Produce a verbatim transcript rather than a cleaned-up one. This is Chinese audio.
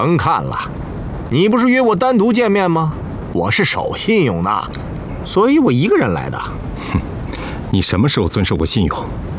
甭看了，你不是约我单独见面吗？我是守信用的，所以我一个人来的。 哼，你什么时候遵守过信用？